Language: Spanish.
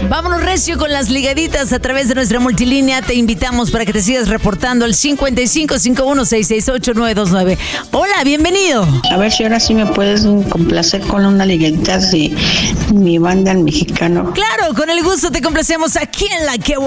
Vámonos recio con las ligaditas a través de nuestra multilínea. Te invitamos para que te sigas reportando al 5551-668-929. Hola, bienvenido. A ver si ahora sí me puedes complacer con una ligadita de mi banda el mexicano. Claro, con el gusto te complacemos aquí en La Que